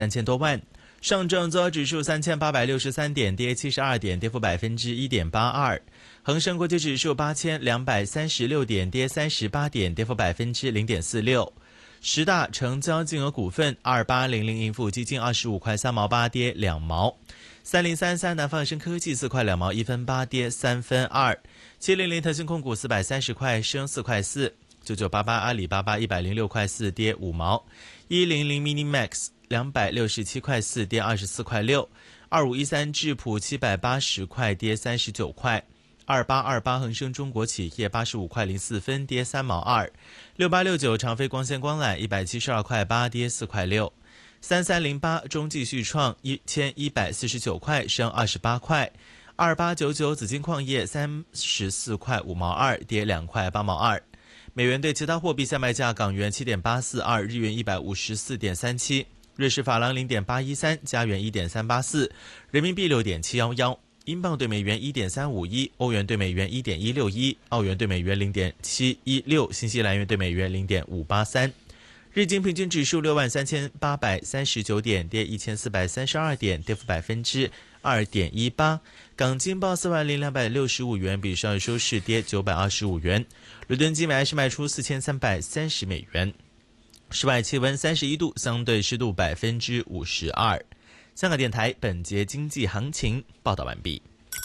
3000多万。上证综合指数3863点，跌72点，跌幅1.82%。恒生国际指数8236点，跌38点，跌幅0.46%。十大成交金额股份：2800盈富基金25块3毛8，跌2毛；3033南方恒生科技4块2毛1分8，跌3分2；700腾讯控股430块升4块4；9988阿里巴巴106块4，跌5毛；100 Minimax267块4，跌24块6；2513智普780块，跌39块；2828恒生中国企业85块04分，跌3毛2；6869长飞光纤光缆172块8，跌4块6；3308中继续创1149块，升28块；2899紫金矿业34块5毛2，跌2块8毛2。美元对其他货币下卖价：港元7.842，日元154.37，瑞士法郎0.813，加元1.384，人民币6.711。英镑对美元1.351，欧元对美元1.161，澳元对美元0.716，新西兰元对美元0.583。日经平均指数63839点，跌1432点，跌幅2.18%。港金报40265元，比上日收市跌925元。伦敦金每安士卖出4330美元。室外气温31度，相对湿度52%。香港电台本节经济行情报道完毕。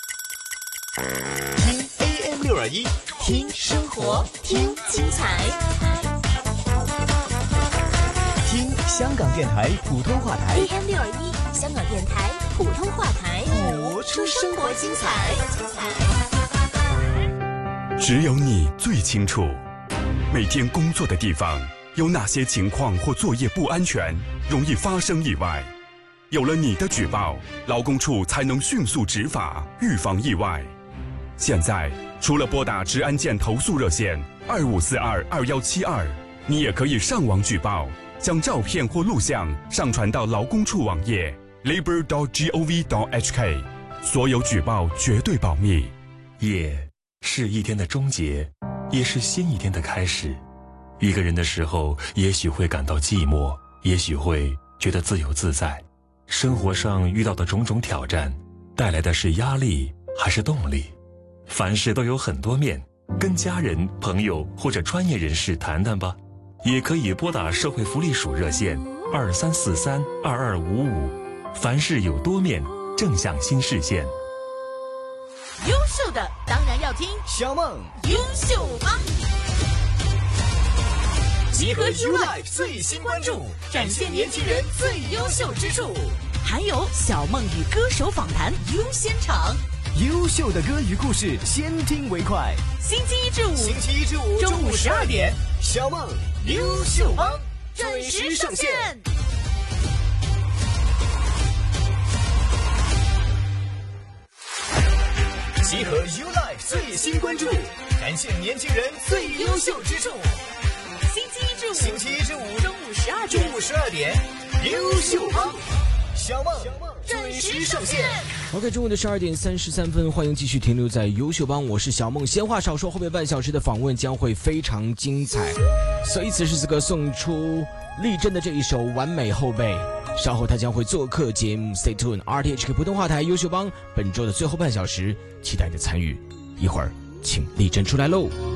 听 AM621，听生活，听精彩，听香港电台普通话台。 AM621，香港电台普通话台， 活出生活精彩。 只有你最清楚，每天工作的地方有哪些情况或作业不安全，容易发生意外。有了你的举报，劳工处才能迅速执法，预防意外。现在除了拨打职安健投诉热线25422172，你也可以上网举报，将照片或录像上传到劳工处网页 labor.gov.hk， 所有举报绝对保密。 夜是一天的终结，也是新一天的开始。一个人的时候，也许会感到寂寞，也许会觉得自由自在。生活上遇到的种种挑战，带来的是压力还是动力？凡事都有很多面，跟家人、朋友或者专业人士谈谈吧。也可以拨打社会福利署热线23432255。凡事有多面，正向新视线。 优秀的当然要听小梦优秀帮， 集合 YouLife 最新关注，展现年轻人最优秀之处， 还有小梦与歌手访谈优先场， 优秀的歌与故事，先听为快。 星期一至五中午12点，小梦优秀帮准时上线。 集合 YouLife 最新关注，展现年轻人最优秀之处。 星期一至五中午12点， 优秀帮小梦准时上线。 OK， 中午的12点33分，欢迎继续停留在优秀帮，我是小梦。闲话少说，后面半小时的访问将会非常精彩，所以此时此刻送出丽珍的这一首《完美后辈》，稍后他将会做客节目 Stay tuned RTHK 普通话台优秀帮本周的最后半小时，期待你的参与。一会儿请丽珍出来喽。